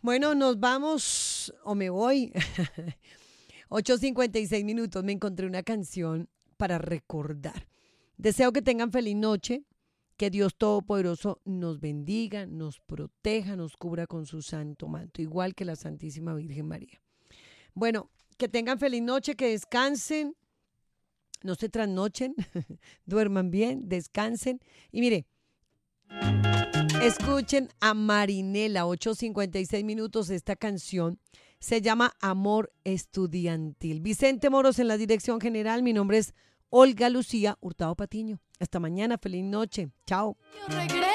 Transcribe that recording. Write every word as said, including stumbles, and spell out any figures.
Bueno, nos vamos o me voy. ocho cincuenta y seis minutos. Me encontré una canción para recordar. Deseo que tengan feliz noche. Que Dios Todopoderoso nos bendiga, nos proteja, nos cubra con su santo manto, igual que la Santísima Virgen María. Bueno, que tengan feliz noche, que descansen, no se trasnochen, duerman bien, descansen. Y mire, escuchen a Marinela, ocho cincuenta y seis minutos, esta canción se llama Amor Estudiantil. Vicente Moros en la dirección general, mi nombre es Olga Lucía Hurtado Patiño. Hasta mañana, feliz noche, chao.